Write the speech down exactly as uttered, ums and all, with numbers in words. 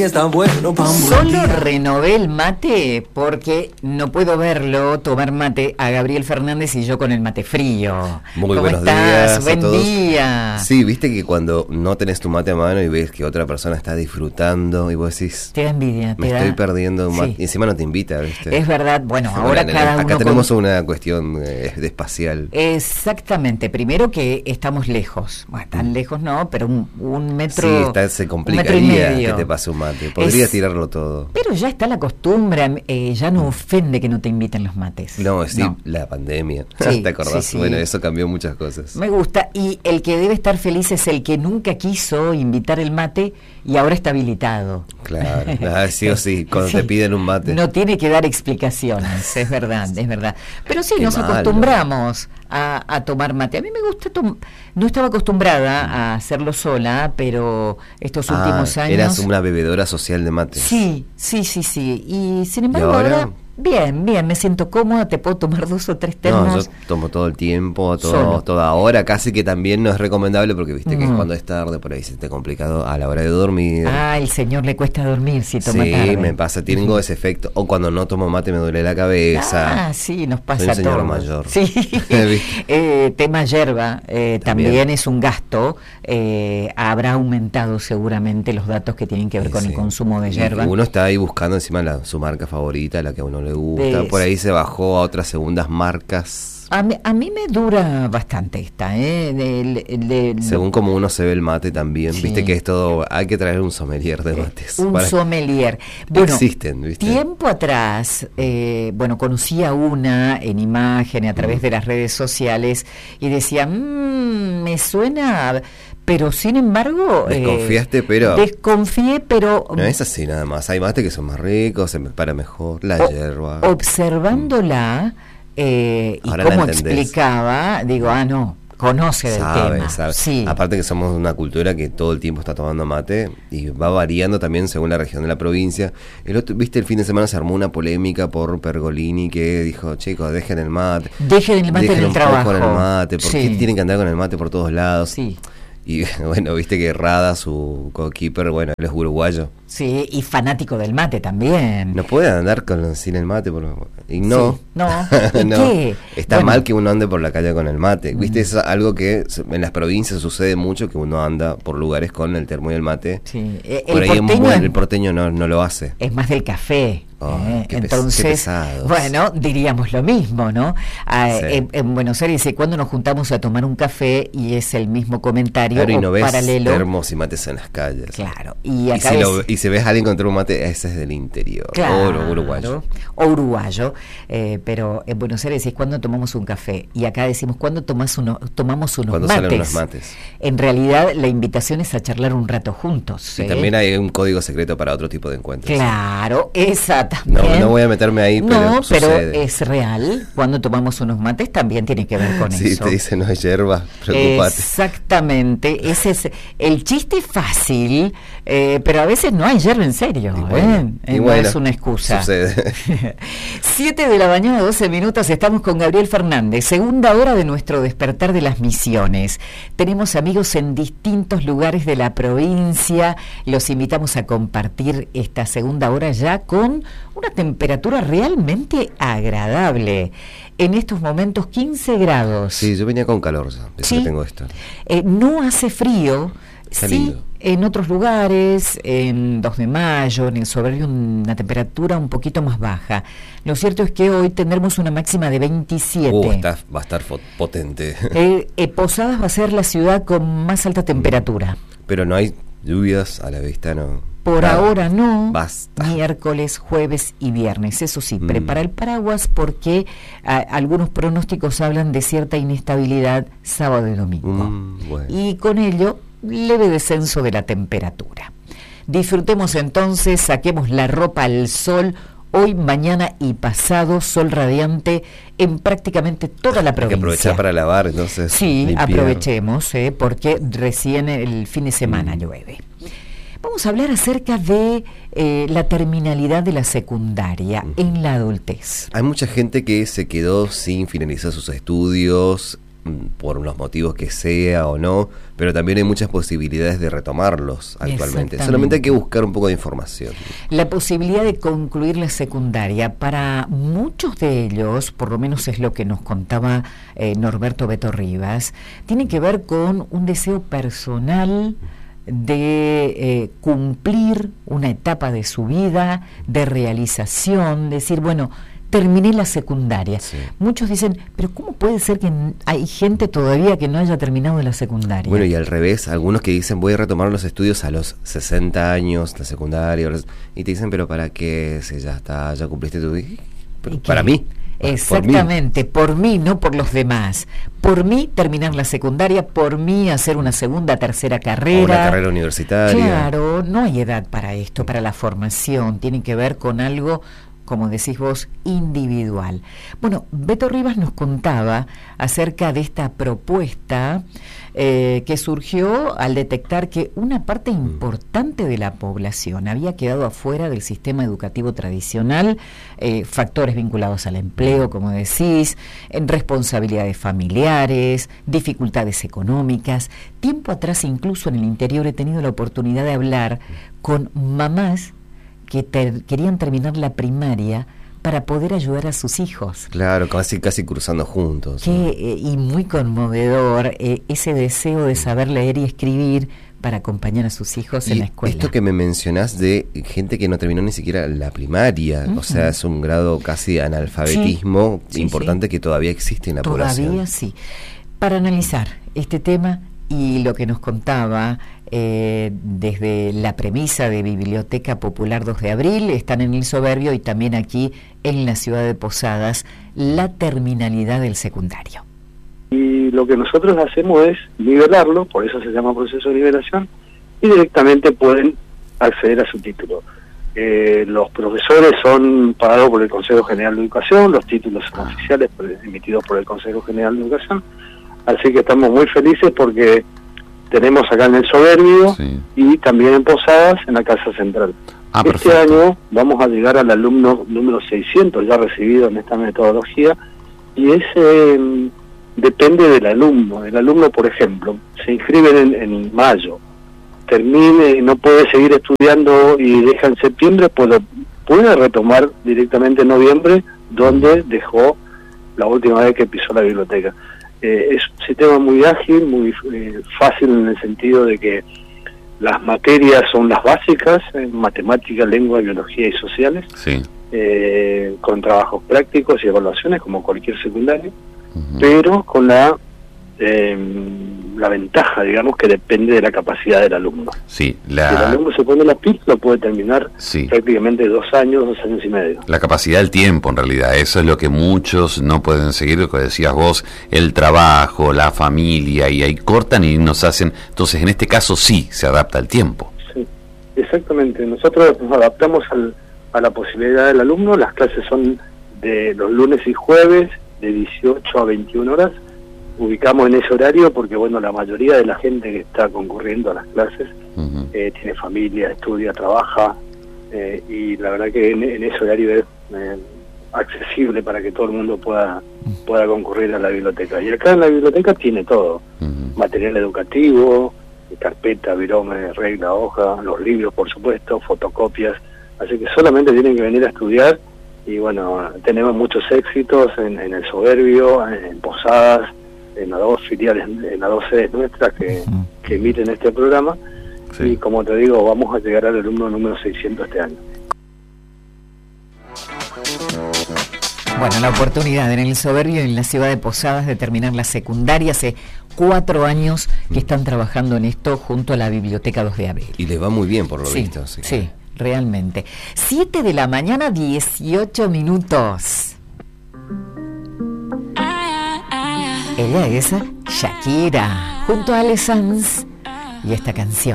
Está bueno pa' un buen Solo día. renové el mate porque no puedo verlo tomar mate a Gabriel Fernández y yo con el mate frío. Muy ¿Cómo buenos estás? días a Buen todos. día. Sí, viste que cuando no tenés tu mate a mano y ves que otra persona está disfrutando y vos decís, Te da envidia. me te estoy da... perdiendo un mate. Sí. Y encima no te invita, ¿viste? Es verdad. Bueno, Bueno, ahora en el- cada acá uno tenemos con... una cuestión eh, de espacial. Exactamente. Primero que estamos lejos. Bueno, tan lejos no, pero un, un metro... Sí, está, se un metro y complicaría medio. que te pase un mate. Podría Es- tirarlo todo. Pero ya está la costumbre, eh, ya no ofende que no te inviten los mates. No, sí, No. la pandemia. Sí, ¿Te acordás? sí, sí. Bueno, eso cambió muchas cosas. Me gusta, y el que debe estar feliz es el que nunca quiso invitar el mate y ahora está habilitado. Claro, ah, sí o sí, cuando Sí. te piden un mate. No tiene que dar explicaciones, es verdad, es verdad. Pero sí, Qué nos malo. acostumbramos a, a tomar mate. A mí me gusta, tom- no estaba acostumbrada a hacerlo sola, pero estos Ah, últimos años... eras una bebedora social de mates. Sí, sí, sí, sí. Y sin embargo, ¿Y ahora? ahora, bien, bien, me siento cómoda, te puedo tomar dos o tres No, termos. yo tomo todo el tiempo, Solo. todo, toda hora, casi que también no es recomendable porque viste que Mm. cuando es tarde por ahí se te complicado a la hora de dormir. Ah, el señor le cuesta dormir si toma sí, tarde. me pasa, tengo ese efecto. O cuando no tomo mate me duele la cabeza. Ah, sí, nos pasa Soy un señor todo. mayor. Sí. ¿Viste? eh, tema yerba, eh, también. También. es un gasto. Eh, habrá aumentado seguramente los datos que tienen que ver Sí, con sí. el consumo de Y yerba. uno está ahí buscando encima la, su marca favorita, la que a uno le gusta. Ves. Por ahí se bajó a otras segundas marcas. A mí, a mí me dura bastante esta, ¿eh? De- de- de- Según como uno se ve el mate también. Sí. Viste que es todo. Hay que traer un sommelier de mates. Un para- sommelier. Bueno, Existen, ¿viste? tiempo atrás, eh, bueno, conocí a una en imagen a través Mm. de las redes sociales y decía, "Mm, me suena, pero sin embargo... eh, Desconfiaste, pero- Desconfié, pero... No es así nada más. Hay mates que son más ricos, se me para mejor. La o- hierba. Observándola eh, y Ahora la cómo entendés. explicaba, digo, ah, no, conoce del Sabe, tema. sabe. Sí. Aparte que somos una cultura que todo el tiempo está tomando mate y va variando también según la región de la provincia. El otro, viste, el fin de semana se armó una polémica por Pergolini que dijo, chicos, dejen el mate. Dejen el mate dejen en el un poco trabajo. el mate, ¿por Sí. qué tienen que andar con el mate por todos lados? Sí. Y bueno, viste que Rada, su co-keeper, bueno, él es uruguayo. Sí, y fanático del mate también. No puede andar con, sin el mate. Por, y no. Sí, no. ¿Y No. qué? Está Bueno. mal que uno ande por la calle con el mate. Viste, es algo que se- en las provincias sucede mucho, que uno anda por lugares con el termo y el mate. Sí. Eh, Por el ahí en porteño buen- es- el porteño no, no lo hace. es más del café. Oh, ¿eh? qué pes- qué Entonces, pesados. bueno, diríamos lo mismo, ¿no? Ah, Sí. en, en Buenos Aires, ¿y cuando nos juntamos a tomar un café y es el mismo comentario Claro, y o no ves paralelo? termos y mates en las calles. Claro. Y Y acá si, es, lo- y si ves a alguien con termo mate, ese es del interior. claro, O uruguayo. o uruguayo, eh, pero en Buenos Aires es cuando tomamos un café y acá decimos cuando tomas uno, tomamos unos Cuando mates. salen unos mates. En realidad la invitación es a charlar un rato juntos. Y ¿eh? también hay un código secreto para otro tipo de encuentros. Claro, esa No, también. no voy a meterme ahí, pero No, pero sucede. es real. Cuando tomamos unos mates también tiene que ver con Sí, eso. te dice no es hierba, preocupate. Exactamente, ese es el chiste fácil, eh, pero a veces no hay yerba en serio, Y bueno, ¿eh? y Eh, no bueno, es una excusa. sucede. siete de la mañana, doce minutos, estamos con Gabriel Fernández, segunda hora de nuestro despertar de las misiones. Tenemos amigos en distintos lugares de la provincia, los invitamos a compartir esta segunda hora ya con una temperatura realmente agradable. En estos momentos quince grados. Sí, yo venía con calor ya, eso Sí. que tengo esto. Eh, no hace frío, Está sí, lindo. en otros lugares, en dos de mayo, en el Soberbio, una temperatura un poquito más baja. Lo cierto es que hoy tendremos una máxima de veintisiete. Uh, está, va a estar fo- potente. Eh, eh, Posadas va a ser la ciudad con más alta temperatura. Pero no hay lluvias a la vista, no. Por Nada. ahora no, Basta. miércoles, jueves y viernes. Eso sí, Mm. prepara el paraguas porque ah, algunos pronósticos hablan de cierta inestabilidad sábado y domingo. Mm, bueno. Y con ello, leve descenso de la temperatura. Disfrutemos entonces, saquemos la ropa al sol, hoy, mañana y pasado, sol radiante en prácticamente toda la Hay que provincia. aprovechar para lavar, entonces. Sí, limpiar. aprovechemos, eh, porque recién el fin de semana Mm. llueve. Vamos a hablar acerca de eh, la terminalidad de la secundaria Ujú. en la adultez. Hay mucha gente que se quedó sin finalizar sus estudios por los motivos que sea o no, pero también hay muchas posibilidades de retomarlos actualmente. Solamente hay que buscar un poco de información. La posibilidad de concluir la secundaria, para muchos de ellos, por lo menos es lo que nos contaba eh, Norberto Beto Rivas, tiene que ver con un deseo personal de eh, cumplir una etapa de su vida, de realización, decir, bueno, terminé la secundaria. Sí. Muchos dicen, pero ¿cómo puede ser que hay gente todavía que no haya terminado la secundaria? Bueno, y al revés, algunos que dicen, voy a retomar los estudios a los sesenta años, la secundaria, y te dicen, pero ¿para qué? Si ya está, ya cumpliste tu... Pero para mí. Exactamente, por mí. por mí, no por los demás. Por mí terminar la secundaria, por mí hacer una segunda, tercera carrera. O una carrera universitaria. Claro, no hay edad para esto, para la formación. Tiene que ver con algo, como decís vos, individual. Bueno, Beto Rivas nos contaba acerca de esta propuesta eh, que surgió al detectar que una parte importante de la población había quedado afuera del sistema educativo tradicional, eh, factores vinculados al empleo, como decís, en responsabilidades familiares, dificultades económicas. Tiempo atrás, incluso en el interior, he tenido la oportunidad de hablar con mamás que ter- querían terminar la primaria para poder ayudar a sus hijos. Claro, casi casi cruzando juntos. Que, ¿no? eh, y muy conmovedor eh, ese deseo de saber leer y escribir para acompañar a sus hijos y en la escuela. Esto que me mencionás de gente que no terminó ni siquiera la primaria, uh-huh. o sea, es un grado casi de analfabetismo sí, importante sí, sí. que todavía existe en la todavía población. Todavía sí. Para analizar este tema y lo que nos contaba eh, desde la premisa de Biblioteca Popular dos de abril, están en El Soberbio y también aquí en la ciudad de Posadas, la terminalidad del secundario. Y lo que nosotros hacemos es nivelarlo, por eso se llama proceso de nivelación, y directamente pueden acceder a su título. Eh, los profesores son pagados por el Consejo General de Educación, los títulos son oficiales emitidos por el Consejo General de Educación, así que estamos muy felices porque tenemos acá en El Soberbio sí. y también en Posadas, en la Casa Central. Ah, este perfecto. Año vamos a llegar al alumno número seiscientos ya recibido en esta metodología, y es eh, depende del alumno. El alumno, por ejemplo, se inscribe en, en mayo, termine y no puede seguir estudiando y deja en septiembre, puede, puede retomar directamente en noviembre, donde dejó la última vez que pisó la biblioteca. Eh, es un sistema muy ágil, muy eh, fácil en el sentido de que las materias son las básicas, eh, matemática, lengua, biología y sociales, sí. eh, con trabajos prácticos y evaluaciones como cualquier secundario, uh-huh. pero con la eh, la ventaja, digamos, que depende de la capacidad del alumno. Sí, la... Si el alumno se pone la pila, lo puede terminar sí. prácticamente dos años, dos años y medio. La capacidad del tiempo, en realidad, eso es lo que muchos no pueden seguir, lo que decías vos, el trabajo, la familia, y ahí cortan y nos hacen... Entonces, en este caso sí, se adapta al tiempo. Sí, exactamente. Nosotros nos adaptamos al, a la posibilidad del alumno. Las clases son de los lunes y jueves, de dieciocho a veintiuna horas. Ubicamos en ese horario porque, bueno, la mayoría de la gente que está concurriendo a las clases uh-huh. eh, tiene familia, estudia, trabaja, eh, y la verdad que en, en ese horario es eh, accesible para que todo el mundo pueda pueda concurrir a la biblioteca. Y acá en la biblioteca tiene todo, uh-huh. material educativo, carpeta, virome, regla, hoja, los libros, por supuesto, fotocopias, así que solamente tienen que venir a estudiar. Y bueno, tenemos muchos éxitos en, en El Soberbio, en, en Posadas, en las dos filiales, en las dos sedes nuestras que, uh-huh. que emiten este programa, sí. y como te digo, vamos a llegar al alumno número seiscientos este año. Bueno, la oportunidad en El Soberbio, en la ciudad de Posadas, de terminar la secundaria. Hace cuatro años que están trabajando en esto junto a la Biblioteca dos de abril. Y les va muy bien, por lo sí, visto. Sí, sí, realmente. siete de la mañana, dieciocho minutos. Ella es Shakira, junto a Ale Sanz, y esta canción.